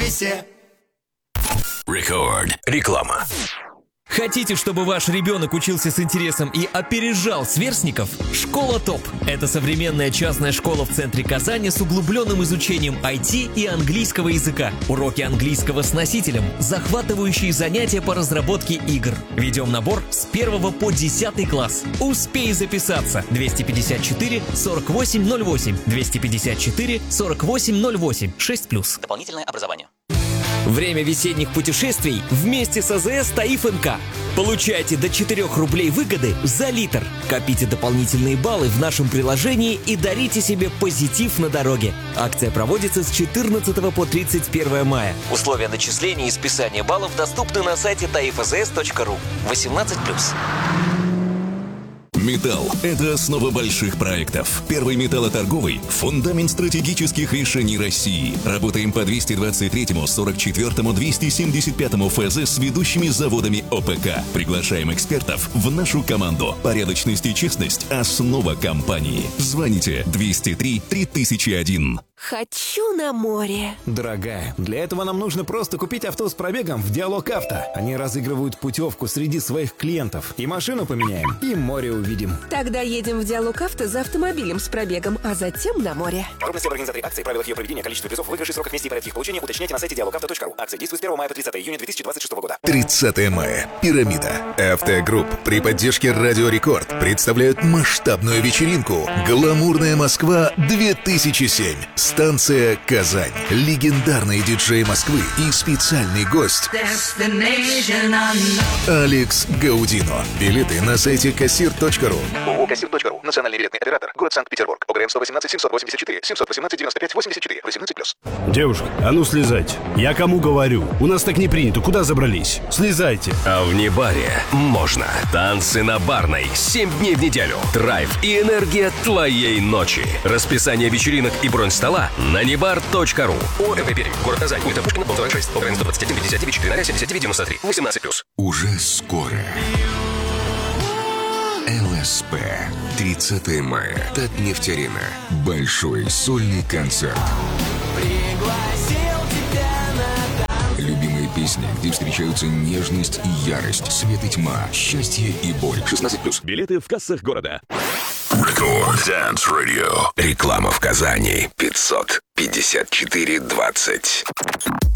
весе. Рекорд. Реклама. Хотите, чтобы ваш ребенок учился с интересом и опережал сверстников? Школа ТОП – это современная частная школа в центре Казани с углубленным изучением IT и английского языка. Уроки английского с носителем, захватывающие занятия по разработке игр. Ведем набор с 1 по 10 класс. Успей записаться. 254 4808, 254 4808, 6+. Дополнительное образование. Время весенних путешествий вместе с АЗС Таиф НК. Получайте до 4 рублей выгоды за литр. Копите дополнительные баллы в нашем приложении и дарите себе позитив на дороге. Акция проводится с 14 по 31 мая. Условия начисления и списания баллов доступны на сайте taifazs.ru. 18+. Металл – это основа больших проектов. Первый металлоторговый – фундамент стратегических решений России. Работаем по 223-му, 44-му, 275-му ФЗ с ведущими заводами ОПК. Приглашаем экспертов в нашу команду. Порядочность и честность – основа компании. Звоните 203 3001. Хочу на море. Дорогая, для этого нам нужно просто купить авто с пробегом в Диалог Авто. Они разыгрывают путевку среди своих клиентов. И машину поменяем, и море увидим. Тогда едем в Диалог Авто за автомобилем с пробегом, а затем на море. Подробности об организаторе акции, правилах ее проведения, количестве призов, выигрышей, сроках вместе и порядке их получения уточняйте на сайте dialogauto.ru. Акция действует с 1 мая по 30 июня 2026 года. 30 мая. Пирамида. Автогрупп при поддержке Радио Рекорд представляют масштабную вечеринку «Гламурная Москва 2007». Станция Казань. Легендарные диджеи Москвы и специальный гость Алекс Гаудино. Билеты на сайте kassir.ru. ООО «Кассир.ру». Национальный билетный оператор. Город Санкт-Петербург. ОГРН 118 784 718 95 84 18+. Девушка, а ну слезайте. Я кому говорю? У нас так не принято. Куда забрались? Слезайте. А в Небаре можно. Танцы на Барной. 7 дней в неделю. Драйв и энергия твоей ночи. Расписание вечеринок и бронь стола на nebar.ru. ОМВ Пермь. Город Казань. Улица Пушкина, дом 46. ОГРН 121 59 4 79 93 18+. Уже скоро. ЛСП. 30 мая. Татнефть-арена. Большой сольный концерт. Любимые песни, где встречаются нежность и ярость, свет и тьма, счастье и боль. 16+. Билеты в кассах города. Record Dance Radio. Реклама в Казани. 554 20.